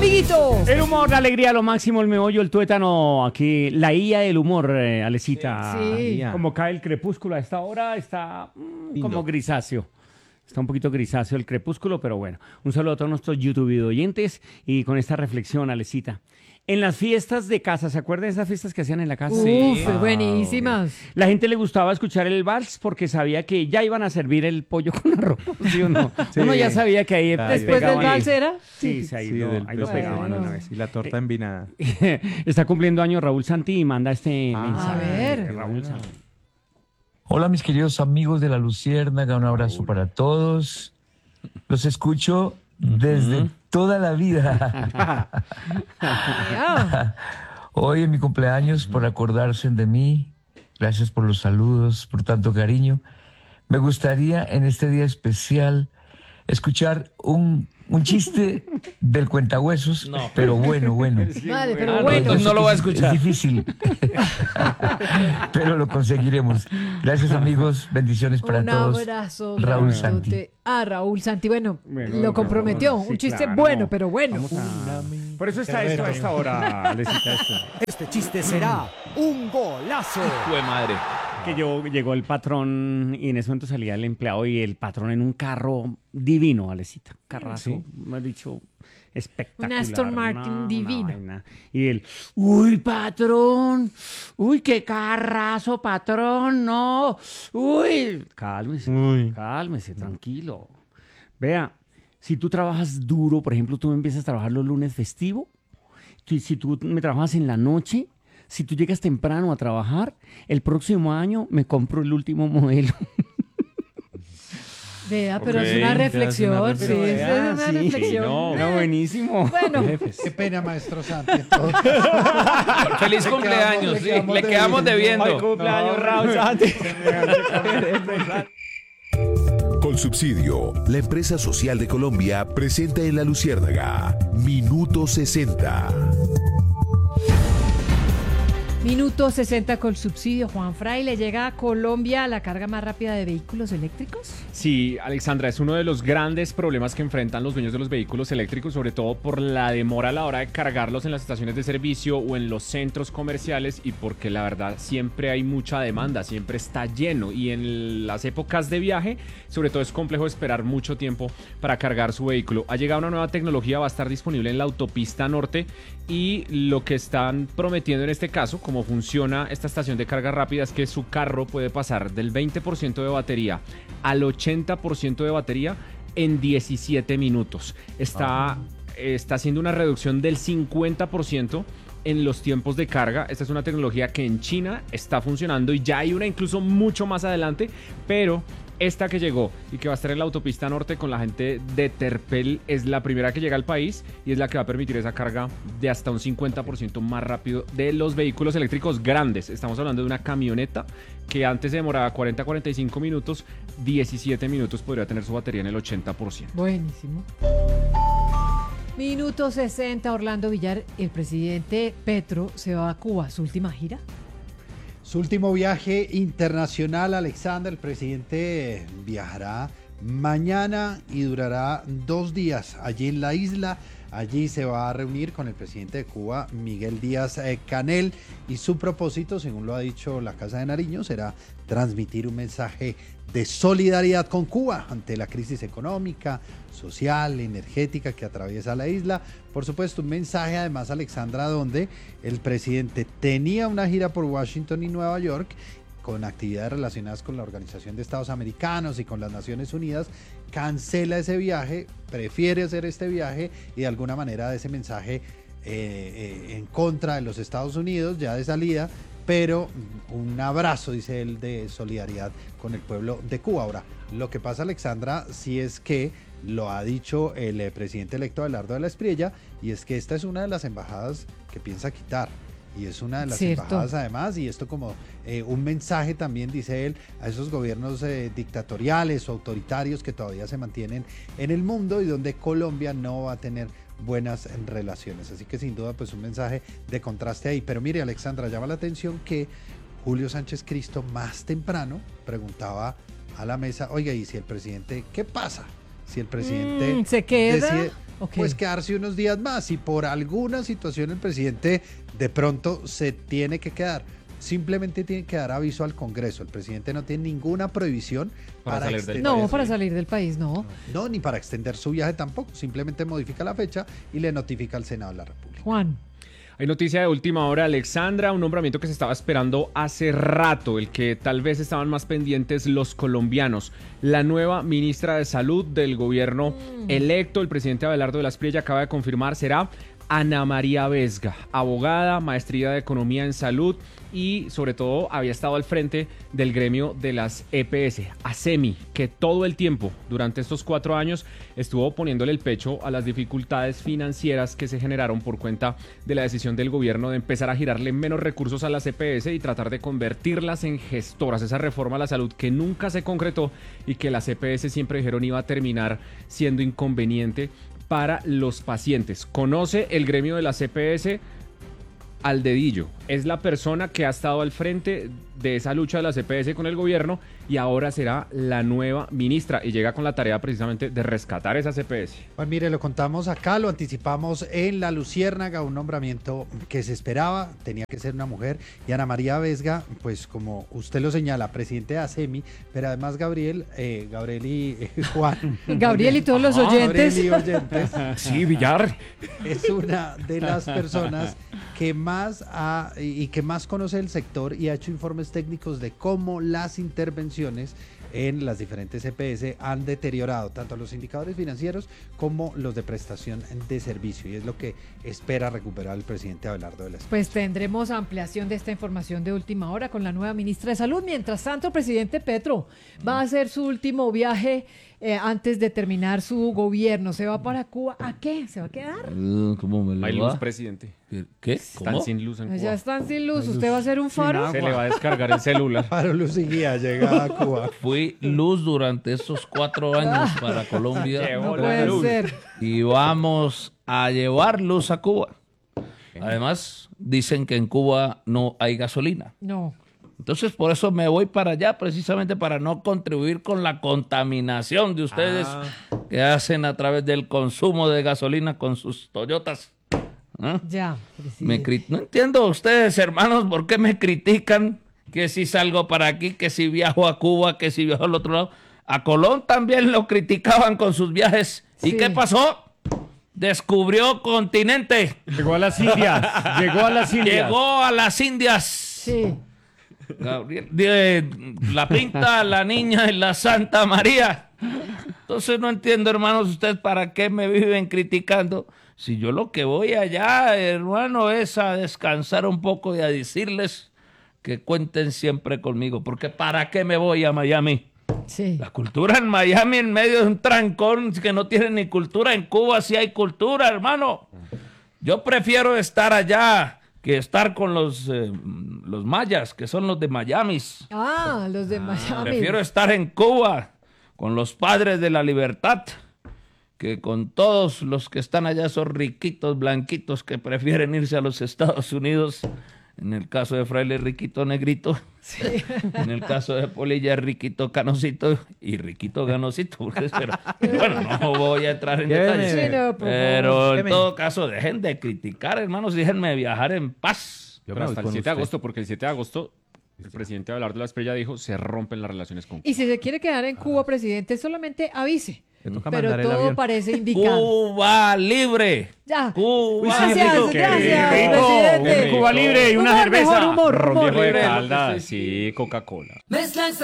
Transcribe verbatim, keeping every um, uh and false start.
amiguito. El humor, la alegría, lo máximo, el meollo, el tuétano, aquí, la I A del humor, eh, Alecita. Sí. Como cae el crepúsculo a esta hora, está mm, como grisáceo. Está un poquito grisáceo el crepúsculo, pero bueno. Un saludo a todos nuestros YouTube oyentes y con esta reflexión, Alecita. En las fiestas de casa, ¿se acuerdan de esas fiestas que hacían en la casa? Uf, Sí. buenísimas. La gente le gustaba escuchar el vals porque sabía que ya iban a servir el pollo con arroz, ¿sí o no? Sí. Uno ya sabía que ahí Claro. Después del pegaban y- vals era. Sí, sí, ahí, Sí, lo, del ahí lo presidente. pegaban Bueno. una vez. Y la torta envinada. Está cumpliendo años Raúl Santi y manda este Ah, mensaje. a ver. Raúl Santi. Hola mis queridos amigos de La Luciérnaga, un abrazo para todos. Los escucho desde toda la vida. Ya. Hoy en mi cumpleaños, por acordarse de mí, gracias por los saludos, por tanto cariño. Me gustaría en este día especial escuchar un, un chiste del cuentahuesos, pero bueno, bueno. Vale, pero Ah, no, bueno. entonces no lo va a escuchar. Es difícil, pero lo conseguiremos. Gracias amigos, bendiciones para Un todos. abrazo. Raúl grandote. Santi. Ah, Raúl Santi. Bueno, Bueno, lo comprometió. bueno, sí, Un chiste claro. bueno, pero bueno. Vamos a- Por eso está esto a esta hora, Alecita, esto. Este chiste será un golazo. Fue madre. Que yo, llegó el patrón y en ese momento salía el empleado y el patrón en un carro divino, Alecita. Un carrazo, me ha dicho, espectacular. Un Aston Martin una- una divino. vaina. Y él, uy, patrón, uy, qué carrazo, patrón, no, uy. Cálmese, Uy. cálmese, tranquilo. Vea, si tú trabajas duro, por ejemplo, tú empiezas a trabajar los lunes festivo, si, si tú me trabajas en la noche, si tú llegas temprano a trabajar, el próximo año me compro el último modelo. Vea, pero Ok, es una te hace reflexión. una Sí, reflexión. es una Sí, reflexión. no, era buenísimo. Bueno, Qué pena, maestro Santi. entonces. Feliz Le cumpleaños, quedamos- sí. le quedamos Le quedamos debiendo. debiendo. cumpleaños, Raúl Santi. Colsubsidio, la empresa social de Colombia, presenta en La Luciérnaga Minuto sesenta. minuto sesenta con subsidio. Juan Fray, ¿le llega a Colombia la carga más rápida de vehículos eléctricos? Sí, Alexandra, es uno de los grandes problemas que enfrentan los dueños de los vehículos eléctricos, sobre todo por la demora a la hora de cargarlos en las estaciones de servicio o en los centros comerciales y porque la verdad siempre hay mucha demanda, siempre está lleno y en las épocas de viaje, sobre todo es complejo esperar mucho tiempo para cargar su vehículo. Ha llegado una nueva tecnología, va a estar disponible en la autopista norte y lo que están prometiendo en este caso, como funciona esta estación de carga rápida, es que su carro puede pasar del veinte por ciento de batería al ochenta por ciento de batería en diecisiete minutos. Está, está haciendo una reducción del cincuenta por ciento en los tiempos de carga. Esta es una tecnología que en China está funcionando y ya hay una incluso mucho más adelante, pero esta que llegó y que va a estar en la autopista norte con la gente de Terpel es la primera que llega al país y es la que va a permitir esa carga de hasta un cincuenta por ciento más rápido de los vehículos eléctricos grandes. Estamos hablando de una camioneta que antes se demoraba cuarenta a cuarenta y cinco minutos, diecisiete minutos podría tener su batería en el ochenta por ciento. Buenísimo. Minuto sesenta, Orlando Villar. El presidente Petro se va a Cuba, su última gira. Su último viaje internacional, Alexander, el presidente viajará mañana y durará dos días allí en la isla. Allí se va a reunir con el presidente de Cuba, Miguel Díaz eh, Canel, y su propósito, según lo ha dicho la Casa de Nariño, será transmitir un mensaje de solidaridad con Cuba ante la crisis económica, social, energética que atraviesa la isla. Por supuesto, un mensaje además, Alexandra, donde el presidente tenía una gira por Washington y Nueva York con actividades relacionadas con la Organización de Estados Americanos y con las Naciones Unidas, cancela ese viaje, prefiere hacer este viaje y de alguna manera ese mensaje eh, eh, en contra de los Estados Unidos ya de salida, pero un abrazo, dice él, de solidaridad con el pueblo de Cuba. Ahora, lo que pasa, Alexandra, sí es que lo ha dicho el eh, presidente electo Abelardo de la Espriella, y es que esta es una de las embajadas que piensa quitar. Y es una de las Cierto. embajadas además, y esto como eh, un mensaje también, dice él, a esos gobiernos eh, dictatoriales o autoritarios que todavía se mantienen en el mundo y donde Colombia no va a tener buenas relaciones. Así que sin duda pues un mensaje de contraste ahí. Pero mire, Alexandra, llama la atención que Julio Sánchez Cristo más temprano preguntaba a la mesa, oiga, y si el presidente, ¿qué pasa si el presidente Mm, ¿se queda? decide, Ok. pues quedarse unos días más. Si por alguna situación el presidente de pronto se tiene que quedar, simplemente tiene que dar aviso al Congreso. El presidente no tiene ninguna prohibición Para para, salir del extender, No, para salir del país, no. no, ni para extender su viaje tampoco. Simplemente modifica la fecha y le notifica al Senado de la República. Juan. Hay noticia de última hora, Alexandra, un nombramiento que se estaba esperando hace rato, el que tal vez estaban más pendientes los colombianos. La nueva ministra de Salud del gobierno electo, el presidente Abelardo de la Espriella acaba de confirmar, será Ana María Vesga, abogada, maestría de Economía en Salud y sobre todo había estado al frente del gremio de las E P S, ASEMI, que todo el tiempo durante estos cuatro años estuvo poniéndole el pecho a las dificultades financieras que se generaron por cuenta de la decisión del gobierno de empezar a girarle menos recursos a las E P S y tratar de convertirlas en gestoras. Esa reforma a la salud que nunca se concretó y que las E P S siempre dijeron iba a terminar siendo inconveniente para los pacientes. Conoce el gremio de la C P S al dedillo. Es la persona que ha estado al frente de esa lucha de la C P S con el gobierno y ahora será la nueva ministra y llega con la tarea precisamente de rescatar esa C P S. Pues mire, lo contamos acá, lo anticipamos en La Luciérnaga, un nombramiento que se esperaba, tenía que ser una mujer, y Ana María Vesga, pues como usted lo señala, presidente de ASEMI, pero además Gabriel, eh, Gabriel y eh, Juan. Gabriel y todos los Ajá, oyentes. Gabriel y oyentes. Sí, Villar. Es una de las personas que más ha, y que más conoce el sector y ha hecho informes técnicos de cómo las intervenciones en las diferentes E P S han deteriorado tanto los indicadores financieros como los de prestación de servicio, y es lo que espera recuperar el presidente Abelardo de la Espriella. Pues tendremos ampliación de esta información de última hora con la nueva ministra de Salud. Mientras tanto, el presidente Petro va a hacer su último viaje eh, antes de terminar su gobierno. ¿Se va para Cuba? ¿A qué? ¿Se va a quedar? Uh, ¿Cómo me No hay lo luz, va? presidente. ¿Qué? Están ¿Cómo? sin luz en Cuba. Ya están sin luz. ¿Usted va a hacer un faro? Se le va a descargar el celular. Para Luz y Guía llega a Cuba. Fui luz durante estos cuatro años para Colombia Llevó No la puede luz. ser. y vamos a llevar luz a Cuba. Además, dicen que en Cuba no hay gasolina. No. Entonces, por eso me voy para allá, precisamente para no contribuir con la contaminación de ustedes Ah. que hacen a través del consumo de gasolina con sus Toyotas. ¿Ah? Ya. Me presidente. cri- no entiendo ustedes, hermanos, por qué me critican que si salgo para aquí, que si viajo a Cuba, que si viajo al otro lado. A Colón también lo criticaban con sus viajes. ¿Y Sí. qué pasó? Descubrió continente. Llegó a las Indias. Llegó a las Indias. Llegó a las Indias. Sí. Gabriel, de- la pinta, la niña y la Santa María. Entonces no entiendo, hermanos, ustedes para qué me viven criticando. Si yo lo que voy allá, hermano, es a descansar un poco y a decirles que cuenten siempre conmigo. Porque ¿para qué me voy a Miami? Sí. La cultura en Miami en medio de un trancón que no tiene ni cultura. En Cuba sí hay cultura, hermano. Yo prefiero estar allá que estar con los, eh, los mayas, que son los de Miami. Ah, los de Miami. Prefiero estar en Cuba con los padres de la libertad que con todos los que están allá, esos riquitos blanquitos que prefieren irse a los Estados Unidos. En el caso de Fraile, riquito negrito. Sí. En el caso de Polilla, riquito canosito y riquito ganosito. Porque, pero, bueno, no voy a entrar en detalles. Sí, no, por Pero favor. en todo caso, dejen de criticar, hermanos, déjenme viajar en paz. Pero hasta el siete de agosto, porque el siete de agosto el presidente Abelardo de la Espriella dijo se rompen las relaciones con Cuba. Y si se quiere quedar en Cuba, presidente, solamente avise. Le toca Pero mandar el todo avión. parece indicar. Cuba libre. Ya. Cuba Gracias, libre. qué gracias, rico. presidente. Qué rico. Cuba libre y una Humor, cerveza. mejor humor, Ron humor. viejo de Libre. calda, sí, Coca-Cola. Mezcla